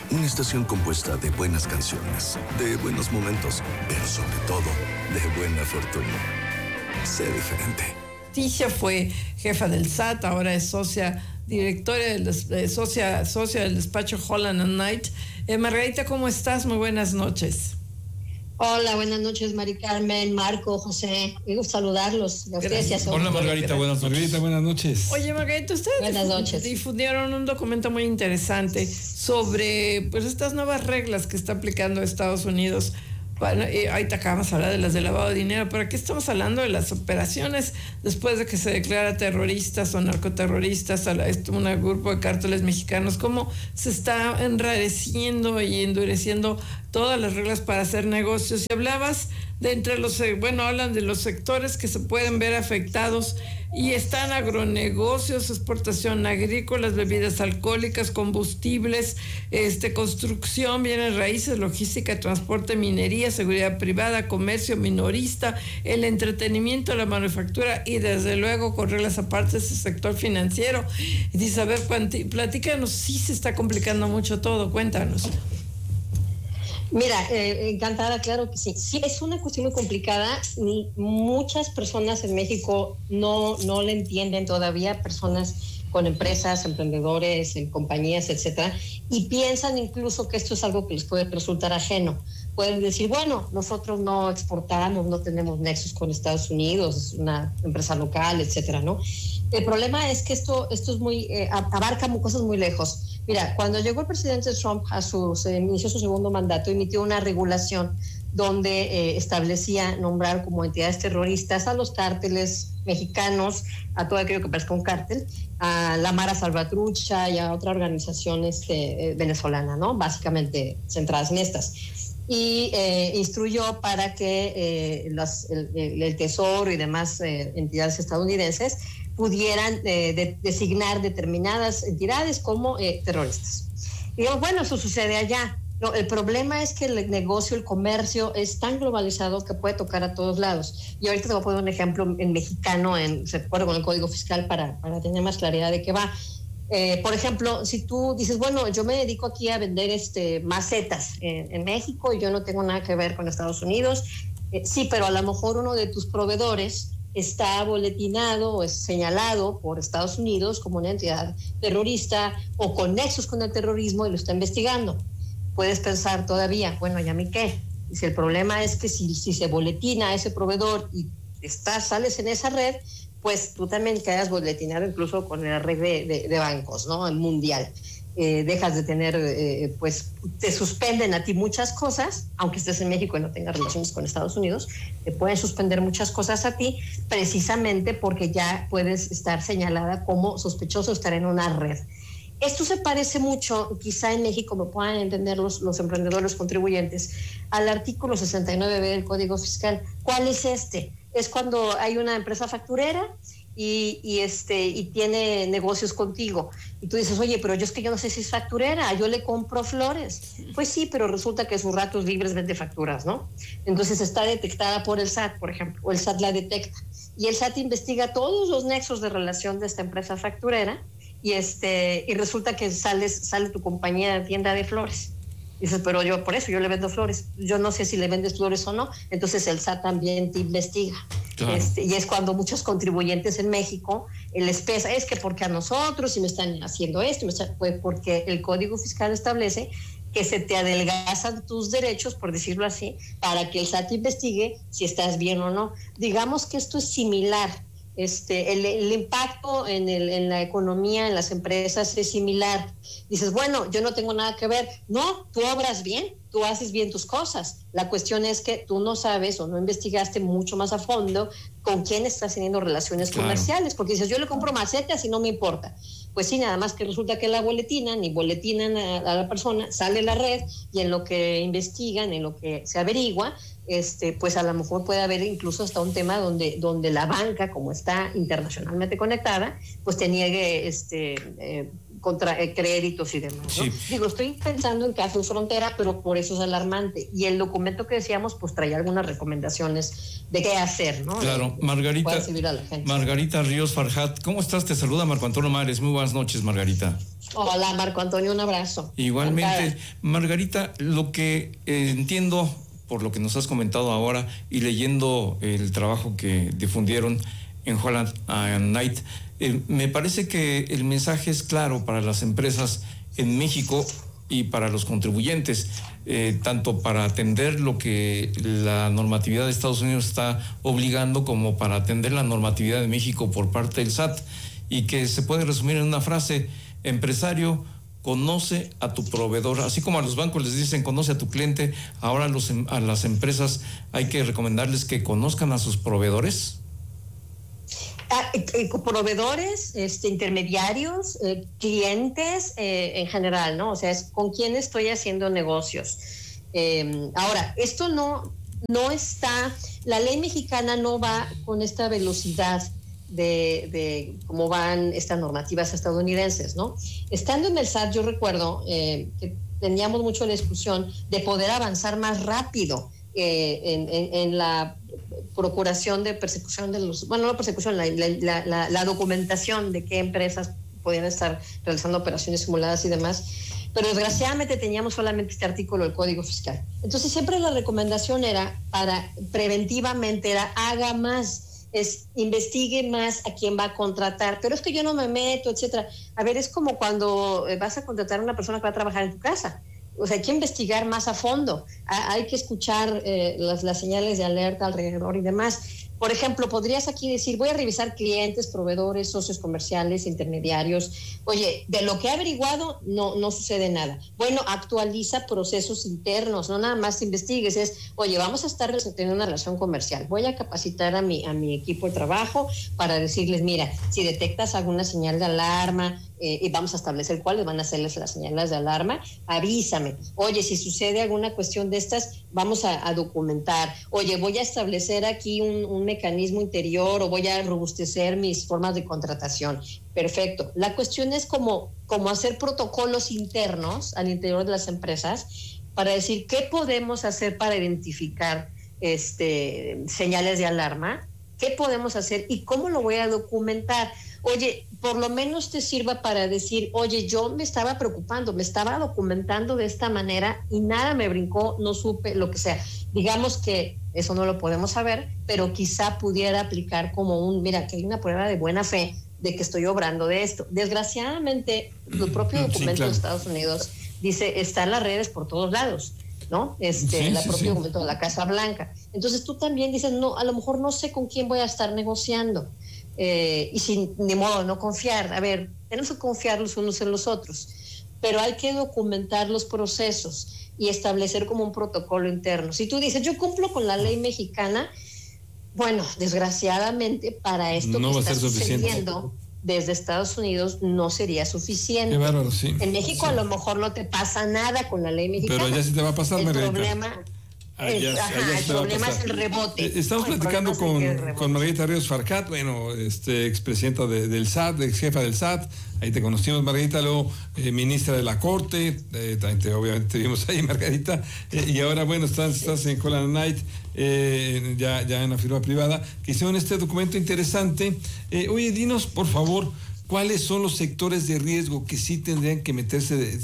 Una estación compuesta de buenas canciones, de buenos momentos, pero sobre todo, de buena fortuna. Sé diferente. Ticia fue jefa del SAT, ahora es directora socia del despacho Holland & Knight. Margarita, ¿cómo estás? Muy buenas noches. Hola, buenas noches, Mari Carmen, Marco, José. Me gusta saludarlos. Hola, Margarita, buenas noches. Oye, Margarita, ustedes difundieron un documento muy interesante sobre pues estas nuevas reglas que está aplicando Estados Unidos. Bueno, ahorita acabamos de hablar de las de lavado de dinero, pero aquí estamos hablando de las operaciones después de que se declara terroristas o narcoterroristas a un grupo de cárteles mexicanos. Cómo se está enrareciendo y endureciendo todas las reglas para hacer negocios. Y hablabas de hablan de los sectores que se pueden ver afectados y están agronegocios, exportación agrícola, bebidas alcohólicas, combustibles, construcción, bienes raíces, logística, transporte, minería, seguridad privada, comercio minorista, el entretenimiento, la manufactura y desde luego con reglas aparte ese sector financiero. Y dice, a ver, platícanos, sí se está complicando mucho todo, cuéntanos. Mira, encantada, claro que sí. Sí, es una cuestión muy complicada. Muchas personas en México no le entienden todavía, personas con empresas, emprendedores, en compañías, etcétera, y piensan incluso que esto es algo que les puede resultar ajeno. Pueden decir, bueno, nosotros no exportamos, no tenemos nexos con Estados Unidos, es una empresa local, etcétera, ¿no? El problema es que esto es abarca cosas muy lejos. Mira, cuando llegó el presidente Trump inició su segundo mandato, emitió una regulación donde establecía nombrar como entidades terroristas a los cárteles mexicanos, a todo aquello que parezca un cártel, a la Mara Salvatrucha y a otra organización venezolana, ¿no? Básicamente centradas en estas. Y instruyó para que el Tesoro y demás entidades estadounidenses pudieran designar determinadas entidades como terroristas. Y digamos, bueno, eso sucede allá. No, el problema es que el negocio, el comercio es tan globalizado que puede tocar a todos lados. Y ahorita te voy a poner un ejemplo en mexicano, se acuerda con el Código Fiscal para tener más claridad de qué va. Por ejemplo, si tú dices, bueno, yo me dedico aquí a vender macetas en México y yo no tengo nada que ver con Estados Unidos, sí, pero a lo mejor uno de tus proveedores está boletinado o es señalado por Estados Unidos como una entidad terrorista o con nexos con el terrorismo y lo está investigando. Puedes pensar todavía, bueno, ¿y a mí qué? Y si el problema es que si se boletina a ese proveedor y sales en esa red, pues tú también quedas boletinado incluso con la red de bancos, ¿no? El mundial. Dejas de tener, pues te suspenden a ti muchas cosas, aunque estés en México y no tengas relaciones con Estados Unidos, te pueden suspender muchas cosas a ti precisamente porque ya puedes estar señalada como sospechoso de estar en una red. Esto se parece mucho, quizá en México me puedan entender los emprendedores, los contribuyentes, al artículo 69B del Código Fiscal. ¿Cuál es este? Es cuando hay una empresa facturera y tiene negocios contigo. Y tú dices, oye, pero yo no sé si es facturera, yo le compro flores. Pues sí, pero resulta que sus ratos libres vende facturas, ¿no? Entonces está detectada por el SAT, por ejemplo, o el SAT la detecta. Y el SAT investiga todos los nexos de relación de esta empresa facturera y resulta que sale tu compañía de tienda de flores. Dices, pero por eso yo le vendo flores. Yo no sé si le vendes flores o no. Entonces el SAT también te investiga. Claro. Y es cuando muchos contribuyentes en México les pesa, es que porque a nosotros si me están haciendo esto, pues porque el Código Fiscal establece que se te adelgazan tus derechos, por decirlo así, para que el SAT investigue si estás bien o no. Digamos que esto es similar. El impacto en la economía, en las empresas es similar. Dices, bueno, yo no tengo nada que ver. No, tú obras bien, tú haces bien tus cosas. La cuestión es que tú no sabes o no investigaste mucho más a fondo con quién estás teniendo relaciones comerciales, porque dices, yo le compro macetas y no me importa. Pues sí, nada más que resulta que la boletinan a la persona, sale la red y en lo que investigan, en lo que se averigua, pues a lo mejor puede haber incluso hasta un tema donde la banca, como está internacionalmente conectada, pues te niegue contra créditos y demás, ¿no? Sí. Digo, estoy pensando en casos frontera, pero por eso es alarmante. Y el documento que decíamos, pues traía algunas recomendaciones de qué hacer, ¿no? Claro, Margarita Ríos Farjat, ¿cómo estás? Te saluda Marco Antonio Mares. Muy buenas noches, Margarita. Hola, Marco Antonio, un abrazo. Igualmente, Margarita, lo que entiendo por lo que nos has comentado ahora y leyendo el trabajo que difundieron en Holland Knight, me parece que el mensaje es claro para las empresas en México y para los contribuyentes, tanto para atender lo que la normatividad de Estados Unidos está obligando como para atender la normatividad de México por parte del SAT, y que se puede resumir en una frase: empresario, conoce a tu proveedor. Así como a los bancos les dicen conoce a tu cliente, ahora a las empresas hay que recomendarles que conozcan a sus proveedores. Proveedores, intermediarios, clientes en general, ¿no? O sea, es con quién estoy haciendo negocios. Ahora, esto no está, la ley mexicana no va con esta velocidad de cómo van estas normativas estadounidenses, ¿no? Estando en el SAT, yo recuerdo que teníamos mucho la discusión de poder avanzar más rápido en la procuración de persecución de los, bueno, no persecución, la documentación de qué empresas podían estar realizando operaciones simuladas y demás, pero desgraciadamente teníamos solamente este artículo del Código Fiscal. Entonces siempre la recomendación era, preventivamente era, haga más, investigue más a quién va a contratar, pero es que yo no me meto, etcétera. A ver, es como cuando vas a contratar a una persona que va a trabajar en tu casa. O sea, hay que investigar más a fondo, hay que escuchar las señales de alerta alrededor y demás. Por ejemplo, podrías aquí decir, voy a revisar clientes, proveedores, socios comerciales, intermediarios. Oye, de lo que he averiguado no sucede nada. Bueno, actualiza procesos internos, no nada más investigues. Oye, vamos a estar teniendo una relación comercial. Voy a capacitar a mi equipo de trabajo para decirles, mira, si detectas alguna señal de alarma, y vamos a establecer cuáles van a ser las señales de alarma, avísame. Oye, si sucede alguna cuestión de estas, vamos a documentar. Oye, voy a establecer aquí un mecanismo interior o voy a robustecer mis formas de contratación. Perfecto. La cuestión es como hacer protocolos internos al interior de las empresas para decir qué podemos hacer para identificar señales de alarma, qué podemos hacer y cómo lo voy a documentar. Oye, por lo menos te sirva para decir, oye, yo me estaba preocupando, me estaba documentando de esta manera y nada me brincó, no supe, lo que sea. Digamos que eso no lo podemos saber, pero quizá pudiera aplicar como mira, que hay una prueba de buena fe de que estoy obrando de esto. Desgraciadamente, el propio documento de Estados Unidos dice, está en las redes por todos lados, ¿no? Propio documento de la Casa Blanca. Entonces tú también dices, no, a lo mejor no sé con quién voy a estar negociando. Y sin ni modo no confiar. A ver, tenemos que confiar los unos en los otros, pero hay que documentar los procesos y establecer como un protocolo interno. Si tú dices, yo cumplo con la ley mexicana, bueno, desgraciadamente para esto no que está sucediendo desde Estados Unidos no sería suficiente. Qué bárbaro, sí. En México a lo mejor no te pasa nada con la ley mexicana. Pero ya sí te va a pasar, Margarita. El problema es el rebote. Estamos platicando con Margarita Ríos Farjat, bueno, expresidenta del SAT, ex jefa del SAT. Ahí te conocimos, Margarita, luego ministra de la Corte, obviamente te vimos ahí, Margarita, y ahora, bueno, estás en Holland Knight, ya en la firma privada, que hicieron este documento interesante. Oye, dinos, por favor, ¿cuáles son los sectores de riesgo que sí tendrían que meterse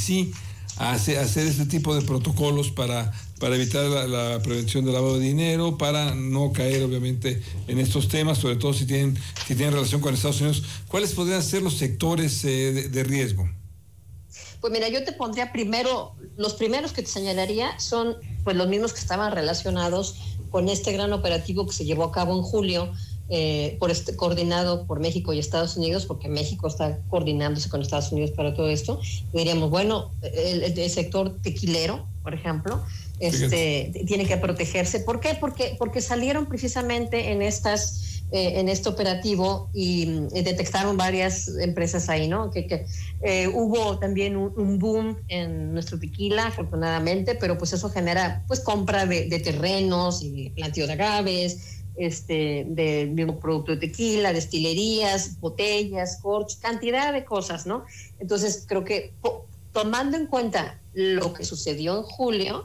a hacer este tipo de protocolos para evitar la prevención del lavado de dinero, para no caer obviamente en estos temas, sobre todo si tienen relación con Estados Unidos? ¿Cuáles podrían ser los sectores de riesgo? Pues mira, yo te pondría los primeros que te señalaría son pues los mismos que estaban relacionados con este gran operativo que se llevó a cabo en julio, coordinado por México y Estados Unidos, porque México está coordinándose con Estados Unidos para todo esto. Y diríamos, bueno, el sector tequilero, por ejemplo, tiene que protegerse. ¿Por qué? Porque salieron precisamente en este operativo y detectaron varias empresas ahí, ¿no? Que hubo también un boom en nuestro tequila, afortunadamente, pero pues eso genera pues compra de terrenos y planteo de agaves, del mismo producto de tequila, destilerías, botellas, corchos, cantidad de cosas, ¿no? Entonces creo que tomando en cuenta lo que sucedió en julio,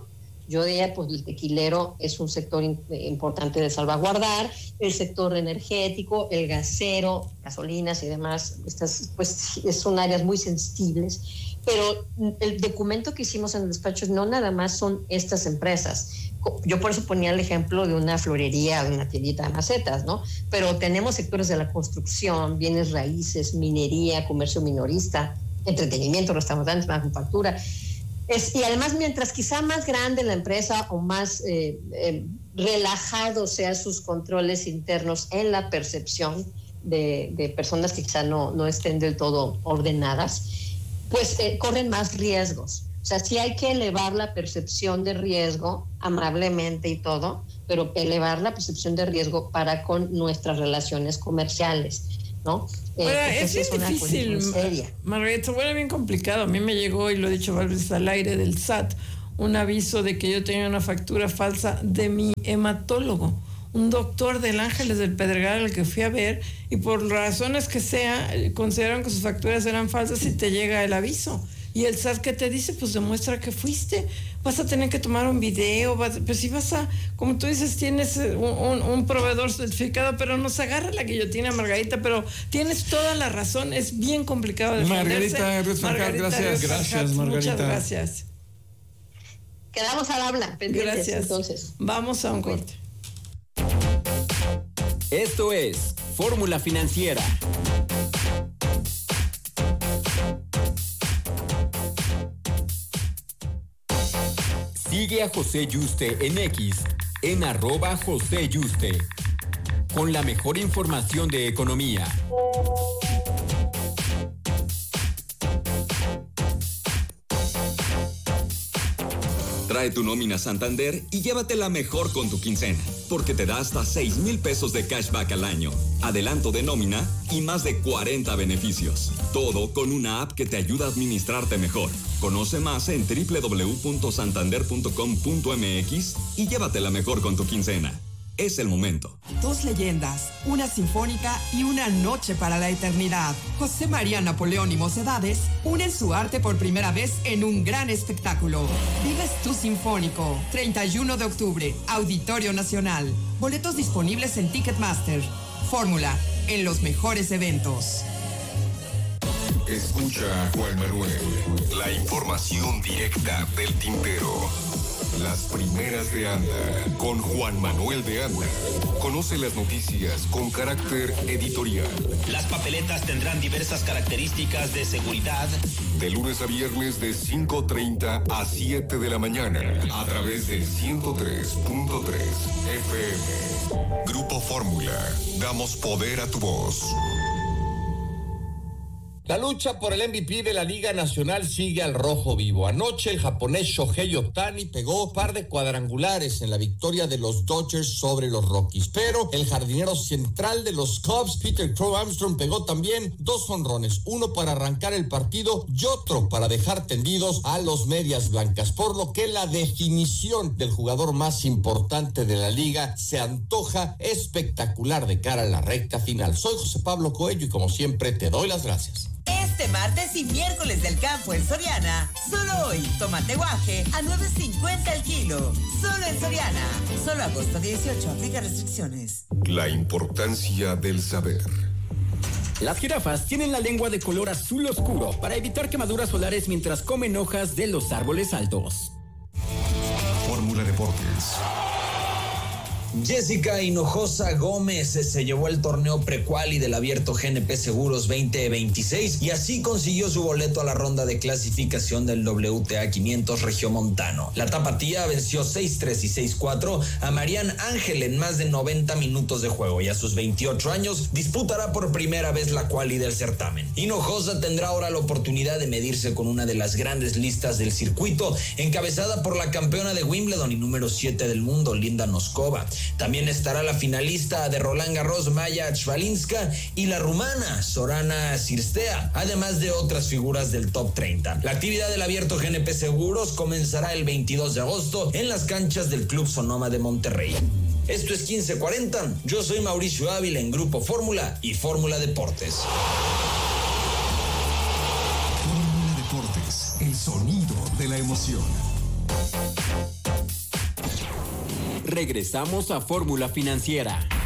Yo diría, pues el tequilero es un sector importante de salvaguardar, el sector energético, el gasero, gasolinas y demás, estas pues son áreas muy sensibles, pero el documento que hicimos en el despacho no nada más son estas empresas. Yo por eso ponía el ejemplo de una florería, de una tiendita de macetas, ¿no? Pero tenemos sectores de la construcción, bienes raíces, minería, comercio minorista, entretenimiento, restaurantes, manufactura. Y además, mientras quizá más grande la empresa o más relajados sean sus controles internos en la percepción de personas que quizá no estén del todo ordenadas, pues corren más riesgos. O sea, sí hay que elevar la percepción de riesgo amablemente y todo, pero elevar la percepción de riesgo para con nuestras relaciones comerciales, ¿no? Bueno, es difícil, Margarita, bueno, bien complicado. A mí me llegó, y lo he dicho varias veces al aire, del SAT, un aviso de que yo tenía una factura falsa de mi hematólogo, un doctor del Ángeles del Pedregal al que fui a ver, y por razones que sea, consideraron que sus facturas eran falsas y te llega el aviso. Y el SAT, ¿qué te dice? Pues demuestra que fuiste. Vas a tener que tomar un video, pues si vas a, como tú dices, tienes un proveedor certificado, pero nos agarra la guillotina, Margarita, pero tienes toda la razón, es bien complicado defenderse. Margarita, gracias, Margarita. Muchas gracias. Quedamos al habla, pendientes. Gracias. Entonces. Vamos a un corte. Esto es Fórmula Financiera. Sigue a José Yuste en X, en @JoséYuste, con la mejor información de economía. Trae tu nómina Santander y llévatela mejor con tu quincena, porque te da hasta 6,000 pesos de cashback al año, adelanto de nómina y más de 40 beneficios. Todo con una app que te ayuda a administrarte mejor. Conoce más en www.santander.com.mx y llévatela mejor con tu quincena. Es el momento. 2 leyendas, una sinfónica y una noche para la eternidad. José María Napoleón y Mocedades unen su arte por primera vez en un gran espectáculo. Vives tu Sinfónico, 31 de octubre, Auditorio Nacional. Boletos disponibles en Ticketmaster. Fórmula, en los mejores eventos. Escucha a Juan Manuel. La información directa del tintero. Las primeras de Anda, con Juan Manuel de Anda. Conoce las noticias con carácter editorial. Las papeletas tendrán diversas características de seguridad. De lunes a viernes de 5:30 a 7 de la mañana, a través del 103.3 FM. Grupo Fórmula, damos poder a tu voz. La lucha por el MVP de la Liga Nacional sigue al rojo vivo. Anoche el japonés Shohei Ohtani pegó un par de cuadrangulares en la victoria de los Dodgers sobre los Rockies. Pero el jardinero central de los Cubs, Peter Crow Armstrong, pegó también 2 jonrones. Uno para arrancar el partido y otro para dejar tendidos a los Medias Blancas. Por lo que la definición del jugador más importante de la liga se antoja espectacular de cara a la recta final. Soy José Pablo Coello y como siempre te doy las gracias. Este martes y miércoles del campo en Soriana. Solo hoy, tomate guaje a $9.50 el kilo. Solo en Soriana. Solo agosto 18, aplica restricciones. La importancia del saber. Las jirafas tienen la lengua de color azul oscuro para evitar quemaduras solares mientras comen hojas de los árboles altos. Fórmula Deportes. Jessica Hinojosa Gómez se llevó el torneo pre-quali del Abierto GNP Seguros 2026 y así consiguió su boleto a la ronda de clasificación del WTA 500 Regiomontano. La tapatía venció 6-3 y 6-4 a Marianne Ángel en más de 90 minutos de juego y a sus 28 años disputará por primera vez la quali del certamen. Hinojosa tendrá ahora la oportunidad de medirse con una de las grandes listas del circuito, encabezada por la campeona de Wimbledon y número 7 del mundo, Linda Noskova. También estará la finalista de Roland Garros, Maya Chvalinska, y la rumana, Sorana Cirstea, además de otras figuras del top 30. La actividad del Abierto GNP Seguros comenzará el 22 de agosto en las canchas del Club Sonoma de Monterrey. Esto es 1540. Yo soy Mauricio Ávila en Grupo Fórmula y Fórmula Deportes. Fórmula Deportes, el sonido de la emoción. Regresamos a Fórmula Financiera.